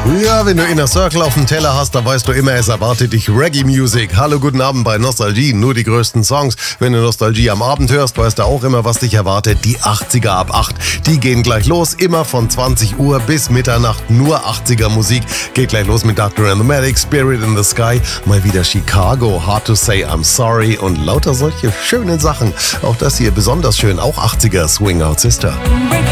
Ja, wenn du Inner Circle auf dem Teller hast, dann weißt du immer, es erwartet dich Reggae Music. Hallo, guten Abend bei Nostalgie, nur die größten Songs. Wenn du Nostalgie am Abend hörst, weißt du auch immer, was dich erwartet. Die 80er ab 8. Die gehen gleich los, immer von 20 Uhr bis Mitternacht. Nur 80er Musik. Geht gleich los mit Dr. and the Medic, Spirit in the Sky, mal wieder Chicago, Hard to Say I'm Sorry und lauter solche schönen Sachen. Auch das hier besonders schön, auch 80er Swing Out Sister.